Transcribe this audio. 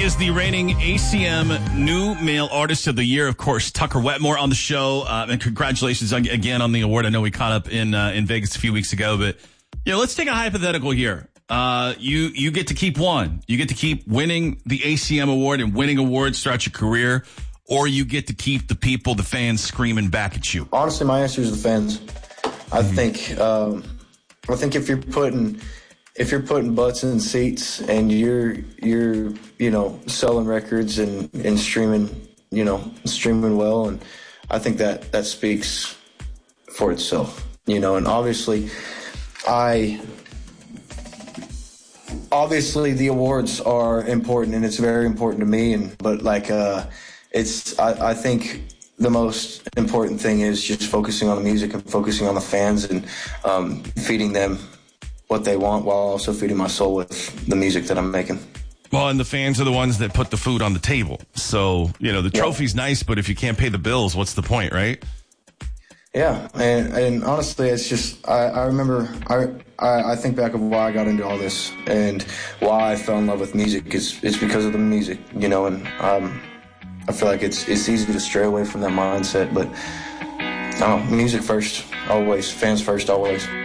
is the reigning ACM New Male Artist of the Year. Of course, Tucker Wetmore on the show. And congratulations again on the award. I know we caught up in Vegas a few weeks ago, but let's take a hypothetical here. You get to keep one. You get to keep winning the ACM award and winning awards throughout your career, or you get to keep the people, the fans screaming back at you. Honestly, my answer is the fans. I think if you're putting butts in seats and you're selling records and streaming well, and I think that speaks for itself, and obviously the awards are important, and it's very important to me, but I think the most important thing is just focusing on the music and focusing on the fans and feeding them what they want while also feeding my soul with the music that I'm making. Well, and the fans are the ones that put the food on the table. So, the trophy's nice, but if you can't pay the bills, what's the point, right? Yeah, and honestly, it's just, I remember, I think back of why I got into all this and why I fell in love with music is because of the music, and I feel like it's easy to stray away from that mindset, but music first, always, fans first, always.